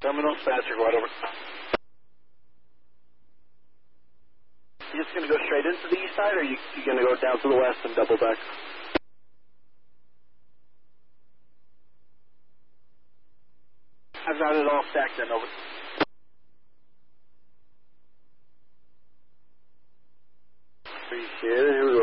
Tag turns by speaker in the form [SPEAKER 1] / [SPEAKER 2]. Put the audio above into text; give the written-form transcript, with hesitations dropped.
[SPEAKER 1] Terminal Patrick, right over. You just going to go straight into the east side, or are you going to go down to the west and double back? I've got it all stacked in, over. Appreciate it.